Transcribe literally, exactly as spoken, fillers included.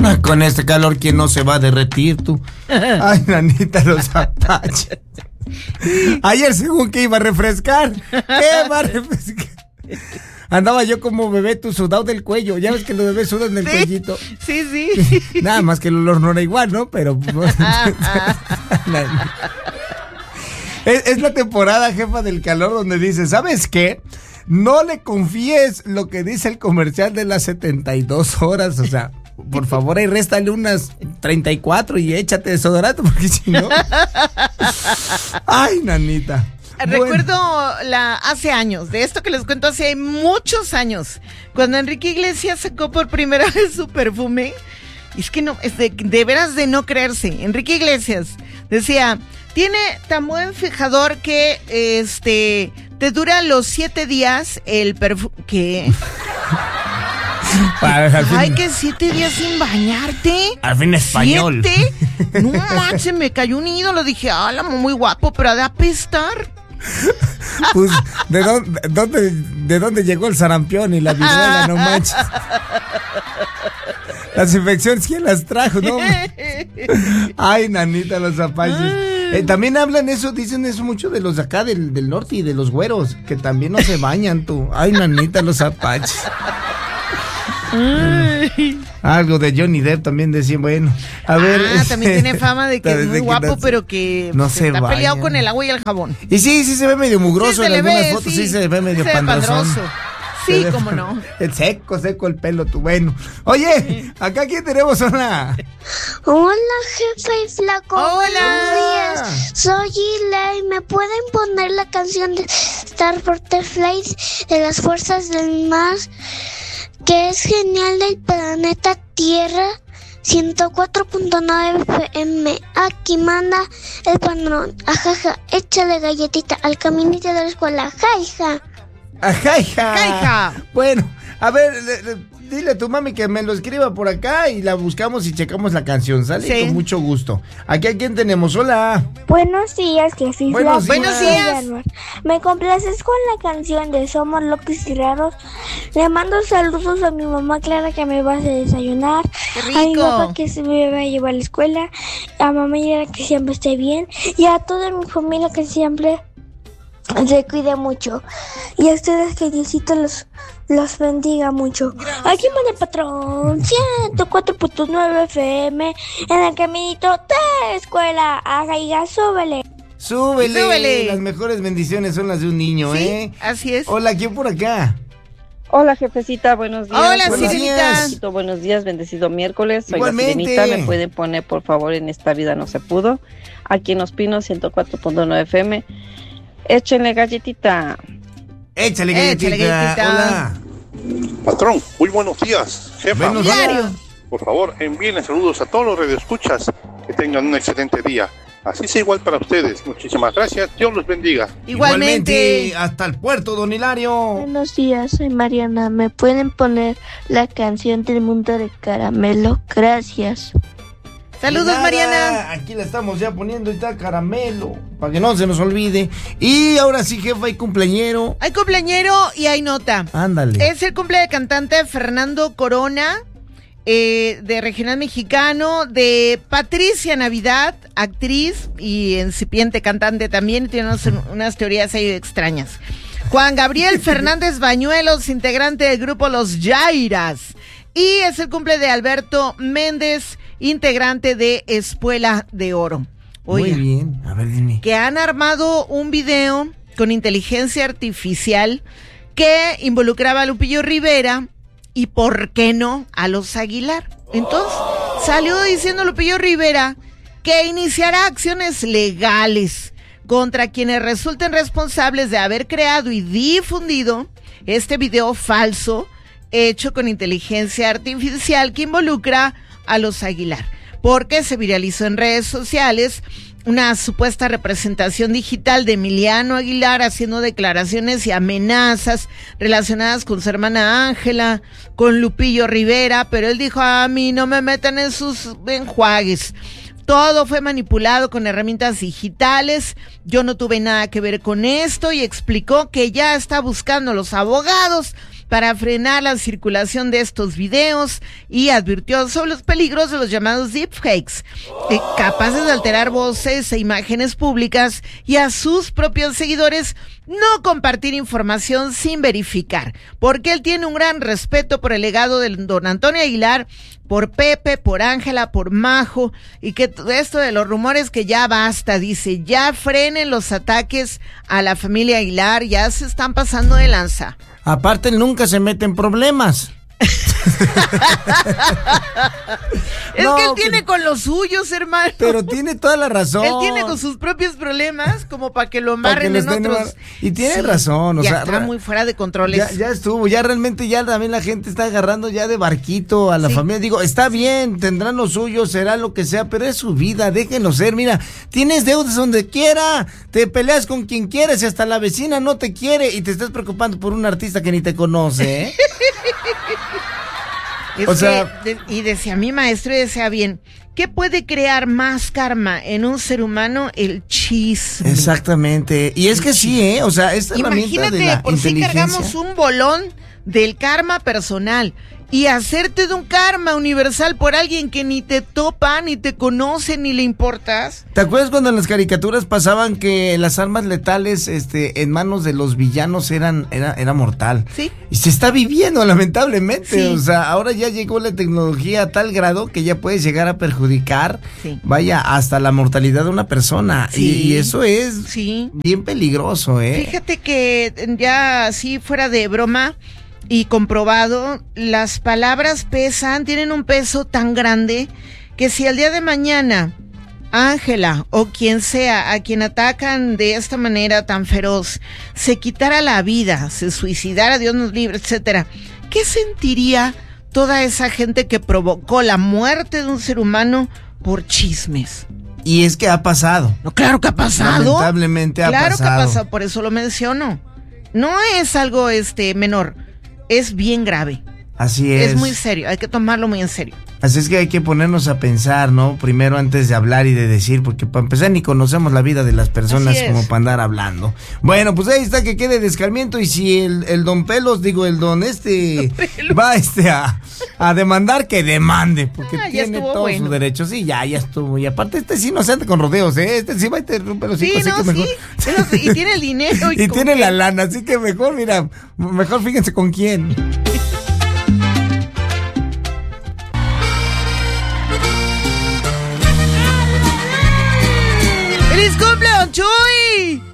Ah, con este calor, ¿quién no se va a derretir, tú? Ay, nanita, los apaches. Ayer según que iba a refrescar. ¿Qué va a refrescar? Andaba yo como bebé, tu sudado del cuello. Ya ves que los bebés sudan del sí, cuellito. Sí, sí. Nada más que el olor no era igual, ¿no? Pero... es, es la temporada, jefa, del calor donde dice, ¿sabes qué? No le confíes lo que dice el comercial de las setenta y dos horas, o sea... Por favor, ahí réstale unas treinta y cuatro y échate desodorante, porque si no... Ay, nanita. Recuerdo bueno. la hace años, de esto que les cuento hace muchos años, cuando Enrique Iglesias sacó por primera vez su perfume. Es que no, es de, de veras de no creerse. Enrique Iglesias decía, tiene tan buen fijador que este te dura los siete días el perfume. ¿Qué? Ay, que siete días sin bañarte. Al fin español. ¿Siete? No manches, me cayó un ídolo. Dije, álamo, muy guapo, pero ha de apestar. Pues, ¿de dónde, dónde, ¿de dónde llegó el sarampión y la viruela? No manches. Las infecciones, ¿quién las trajo? No. Ay, nanita, los apaches. Eh, también hablan eso, dicen eso mucho de los de acá, del, del norte y de los güeros, que también no se bañan, tú. Ay, nanita, los apaches. Ay. Algo de Johnny Depp también decían, bueno, a ver. Ah, también tiene fama de que es muy guapo, no, pero que no se está baña. Peleado con el agua y el jabón. Y sí, sí se ve medio mugroso, sí, en algunas ve, fotos, sí, sí se ve medio se ve pandroso. Sí, cómo no. El seco, seco el pelo, tú, bueno. Oye, acá quién tenemos, hola. Hola, jefe y flaco. Hola. Buenos días. Soy Eli. ¿Me pueden poner la canción de Star Butterflies de las fuerzas del mar? Que es genial, del planeta Tierra. ciento cuatro punto nueve F M. Aquí manda el patrón. Ajaja, échale galletita al caminito de la escuela. Jaija. Ajaja. Jaija. Bueno, a ver, le, le, dile a tu mami que me lo escriba por acá y la buscamos y checamos la canción, ¿sale? Sí. Con mucho gusto. Aquí a quién tenemos, hola. Buenos días, jefe. Buenos, Buenos días. ¿Me complaces con la canción de Somos Locos y Raros? Le mando saludos a mi mamá Clara, que me va a desayunar. Qué rico. A mi papá, que se me va a llevar a la escuela. A mamá Yara, que siempre esté bien. Y a toda mi familia, que siempre se cuide mucho. Y a ustedes, que Diosito los, los bendiga mucho. Gracias. Aquí manda el patrón. ciento cuatro punto nueve F M en el caminito de la escuela. Ajá, súbele. Súbele. Súbele. Las mejores bendiciones son las de un niño, sí, ¿eh? Así es. Hola, ¿quién por acá? Hola, jefecita, buenos días. Hola, buenos Sirenita. días. Buenos días, bendecido miércoles. Soy Igualmente. la Sirenita. ¿Me pueden poner, por favor, En Esta Vida No Se Pudo? Aquí en Los Pinos, ciento cuatro punto nueve F M. Échenle galletita. Échale galletita. Échale galletita. Hola. Patrón, muy buenos días, jefa. Buenos Diario. Por favor, envíenle saludos a todos los radioescuchas. Que tengan un excelente día. Así sea igual para ustedes. Muchísimas gracias. Dios los bendiga. Igualmente. Igualmente. Hasta el puerto, don Hilario. Buenos días, soy Mariana. ¿Me pueden poner la canción del mundo de caramelo? Gracias. Saludos, Nada, Mariana. Aquí la estamos ya poniendo y está caramelo, para que no se nos olvide. Y ahora sí, jefa, hay cumpleañero. Hay cumpleañero y hay nota. Ándale. Es el cumple de cantante Fernando Corona, eh, de Regional Mexicano, de Patricia Navidad, actriz y incipiente cantante también, tiene unas, unas teorías ahí extrañas. Juan Gabriel Fernández Bañuelos, integrante del grupo Los Yairas. Y es el cumple de Alberto Méndez, integrante de Espuela de Oro. Oiga, muy bien, a ver, dime. Que han armado un video con inteligencia artificial que involucraba a Lupillo Rivera y, ¿por qué no?, a los Aguilar. Entonces, salió diciendo Lupillo Rivera que iniciará acciones legales contra quienes resulten responsables de haber creado y difundido este video falso hecho con inteligencia artificial que involucra a los Aguilar, porque se viralizó en redes sociales una supuesta representación digital de Emiliano Aguilar haciendo declaraciones y amenazas relacionadas con su hermana Ángela, con Lupillo Rivera, pero él dijo: a mí no me metan en sus enjuagues. Todo fue manipulado con herramientas digitales, yo no tuve nada que ver con esto, y explicó que ya está buscando los abogados para frenar la circulación de estos videos y advirtió sobre los peligros de los llamados deepfakes, eh, capaces de alterar voces e imágenes públicas, y a sus propios seguidores no compartir información sin verificar, porque él tiene un gran respeto por el legado del don Antonio Aguilar, por Pepe, por Ángela, por Majo, y que todo esto de los rumores que ya basta, dice, ya frenen los ataques a la familia Aguilar, ya se están pasando de lanza. Aparte, él nunca se mete en problemas. Es No, que él que- tiene con los suyos, hermano. Pero tiene toda la razón. Él tiene con sus propios problemas como para que lo Para que embarren lo en estén otros. embar- Y tiene Sí, razón, o ya sea, está ra- muy fuera de controles. Ya, ya estuvo, ya realmente ya también la gente está agarrando ya de barquito a la Sí. familia. Digo, está bien, tendrán lo suyo, será lo que sea, pero es su vida, déjenlo ser. Mira, tienes deudas donde quiera, te peleas con quien quieres y hasta la vecina no te quiere y te estás preocupando por un artista que ni te conoce, ¿eh? Es o que sea- de- y decía mi maestro, y decía bien, ¿qué puede crear más karma en un ser humano? El chisme. Exactamente. Y es que sí, ¿eh? O sea, esta herramienta Imagínate, de la por si inteligencia. cargamos un bolón del karma personal y hacerte de un karma universal por alguien que ni te topa, ni te conoce, ni le importas. ¿Te acuerdas cuando en las caricaturas pasaban que las armas letales este, en manos de los villanos eran era, era mortal? Sí. Y se está viviendo, lamentablemente. Sí. O sea, ahora ya llegó la tecnología a tal grado que ya puedes llegar a perjudicar, Sí. vaya, hasta la mortalidad de una persona. Sí. Y, y eso es Sí. bien peligroso, ¿eh? Fíjate que ya así fuera de broma y comprobado, las palabras pesan, tienen un peso tan grande que si al día de mañana Ángela o quien sea a quien atacan de esta manera tan feroz se quitara la vida, se suicidara, Dios nos libre, etcétera, ¿qué sentiría toda esa gente que provocó la muerte de un ser humano por chismes? Y es que ha pasado. No, claro que ha pasado. Lamentablemente ha claro pasado. que ha pasado, por eso lo menciono. No es algo este menor, es bien grave. Así es. Es muy serio, hay que tomarlo muy en serio. Así es que hay que ponernos a pensar, ¿no? Primero antes de hablar y de decir, porque para empezar ni conocemos la vida de las personas Así es. como para andar hablando. Bueno, pues ahí está, que quede de escarmiento, y si el, el don Pelos, digo, el don este, va este a, a demandar, que demande, porque Ah, ya tiene estuvo todos bueno. sus derechos. Sí, ya, ya estuvo. Y aparte este sí no se anda con rodeos, ¿eh? Este sí va a interrumpir los Sí, hijos, así no, que mejor. sí, pero sí, y tiene el dinero. Y con tiene qué. la lana, así que mejor, mira, mejor fíjense con quién. ¡Feliz cumpleaños, Chuy!